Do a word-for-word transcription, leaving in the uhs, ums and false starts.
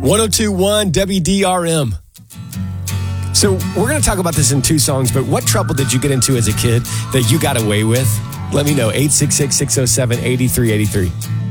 one oh two point one W D R M. So we're going to talk about this in two songs, but what trouble did you get into as a kid that you got away with? Let me know. eight six six, six oh seven, eight three eight three.